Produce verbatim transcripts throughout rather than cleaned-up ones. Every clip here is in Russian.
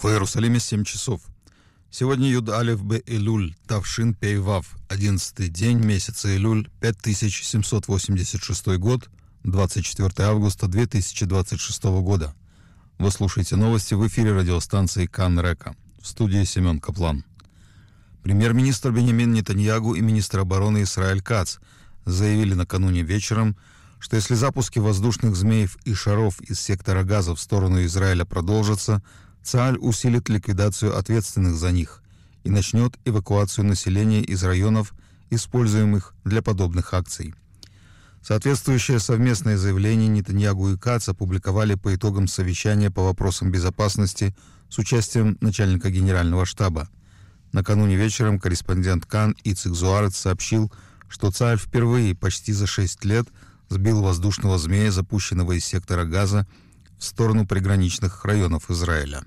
В Иерусалиме семь часов. Сегодня Юд Алеф Бе Илюль, Тавшин Пей Вав, одиннадцатый день месяца Илюль, пять тысяч семьсот восемьдесят шестой год, двадцать четвёртого августа две тысячи двадцать шестого года. Вы слушаете новости в эфире радиостанции Кан Река. В студии Семен Каплан. Премьер-министр Беньямин Нетаньягу и министр обороны Исраэль Кац заявили накануне вечером, что если запуски воздушных змеев и шаров из сектора Газа в сторону Израиля продолжатся, ЦААЛЬ усилит ликвидацию ответственных за них и начнет эвакуацию населения из районов, используемых для подобных акций. Соответствующее совместное заявление Нетаньягу и Кац опубликовали по итогам совещания по вопросам безопасности с участием начальника генерального штаба. Накануне вечером корреспондент Кан Ицик Зуарец сообщил, что ЦААЛЬ впервые почти за шесть лет сбил воздушного змея, запущенного из сектора Газа, в сторону приграничных районов Израиля.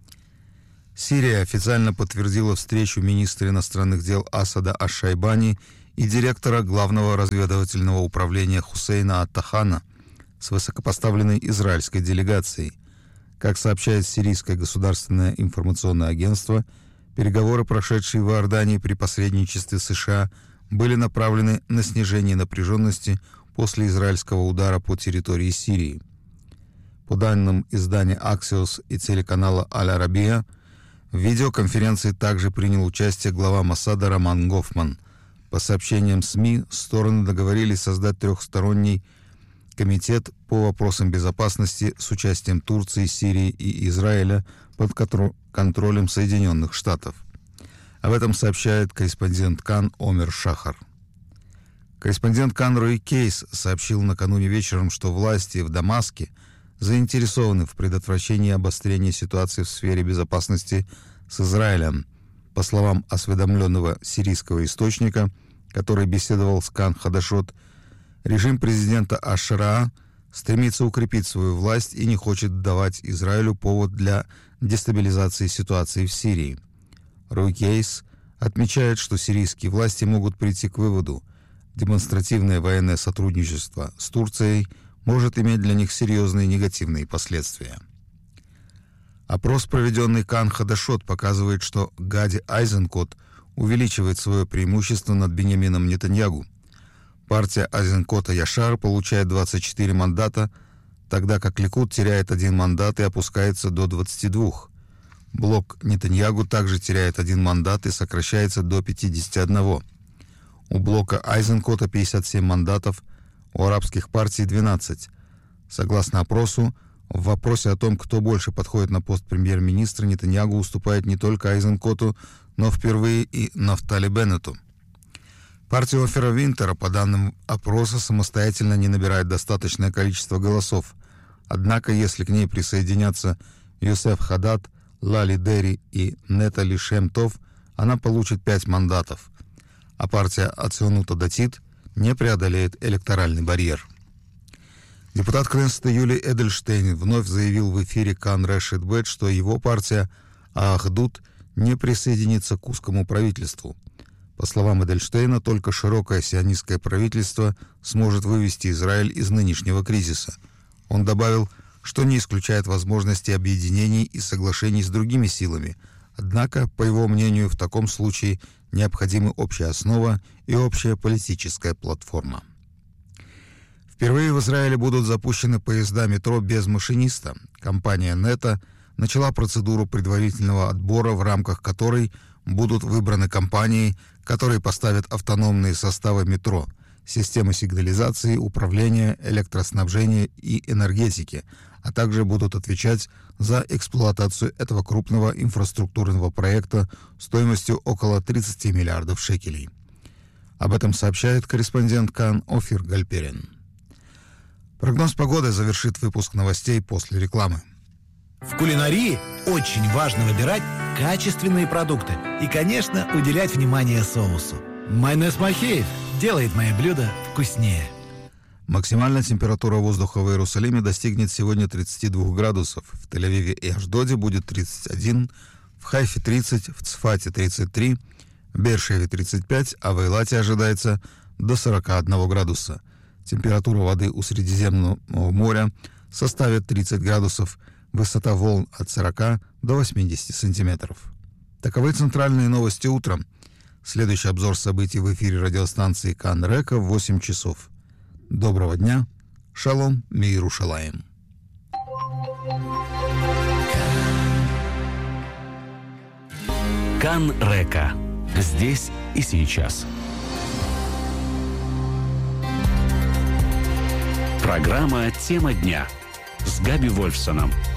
Сирия официально подтвердила встречу министра иностранных дел Асада Аш-Шайбани и директора главного разведывательного управления Хусейна Ат-Тахана с высокопоставленной израильской делегацией. Как сообщает сирийское государственное информационное агентство, переговоры, прошедшие в Иордании при посредничестве США, были направлены на снижение напряженности после израильского удара по территории Сирии. По данным издания Axios и телеканала Аль-Арабия, в видеоконференции также принял участие глава Моссада Роман Гофман. По сообщениям СМИ, стороны договорились создать трехсторонний комитет по вопросам безопасности с участием Турции, Сирии и Израиля под контролем Соединенных Штатов. Об этом сообщает корреспондент Кан Омер Шахар. Корреспондент Кан Рой Кейс сообщил накануне вечером, что власти в Дамаске заинтересованы в предотвращении обострения ситуации в сфере безопасности с Израилем. По словам осведомленного сирийского источника, который беседовал с Кан Хадашот, режим президента Аш-Шараа стремится укрепить свою власть и не хочет давать Израилю повод для дестабилизации ситуации в Сирии. Рой Кейс отмечает, что сирийские власти могут прийти к выводу: демонстративное военное сотрудничество с Турцией может иметь для них серьезные негативные последствия. Опрос, проведенный Кан Хадашот, показывает, что Гади Айзенкот увеличивает свое преимущество над Беньямином Нетаньягу. Партия Айзенкота Яшар получает двадцать четыре мандата, тогда как Ликуд теряет один мандат и опускается до двадцати двух. Блок Нетаньягу также теряет один мандат и сокращается до пятидесяти одного. У блока Айзенкота пятьдесят семь мандатов, у арабских партий двенадцать. Согласно опросу, в вопросе о том, кто больше подходит на пост премьер-министра, Нетаньягу уступает не только Айзенкоту, но впервые и Нафтали Беннету. Партия Офера Винтера, по данным опроса, самостоятельно не набирает достаточное количество голосов. Однако, если к ней присоединятся Йосеф Хадад, Лали Дери и Нетали Шем-Тов, она получит пять мандатов. А партия Ационута Датит не преодолеет электоральный барьер. Депутат Кнессета Юли Эдельштейн вновь заявил в эфире Кан Решет Бет, что его партия Ахдут не присоединится к узкому правительству. По словам Эдельштейна, только широкое сионистское правительство сможет вывести Израиль из нынешнего кризиса. Он добавил, что не исключает возможности объединений и соглашений с другими силами. Однако, по его мнению, в таком случае необходимы общая основа и общая политическая платформа. Впервые в Израиле будут запущены поезда метро без машиниста. Компания Нета начала процедуру предварительного отбора, в рамках которой будут выбраны компании, которые поставят автономные составы метро, системы сигнализации, управления, электроснабжения и энергетики, а также будут отвечать за эксплуатацию этого крупного инфраструктурного проекта стоимостью около тридцати миллиардов шекелей. Об этом сообщает корреспондент Кан Офир Гальперин. Прогноз погоды завершит выпуск новостей после рекламы. В кулинарии очень важно выбирать качественные продукты и, конечно, уделять внимание соусу. Майонез Махеев делает мои блюда вкуснее. Максимальная температура воздуха в Иерусалиме достигнет сегодня тридцати двух градусов. В Тель-Авиве и Ашдоде будет тридцать один, в Хайфе тридцать, в Цфате тридцать три, в Беэр-Шеве тридцать пять, а в Эйлате ожидается до сорока одного градуса. Температура воды у Средиземного моря составит тридцать градусов, Высота волн от сорока до восьмидесяти сантиметров. Таковы центральные новости утром. Следующий обзор событий в эфире радиостанции Кан Река в восемь часов. Доброго дня. Шалом, мир ушалаем. Кан Река. Здесь и сейчас. Программа «Тема дня» с Габи Вольфсоном.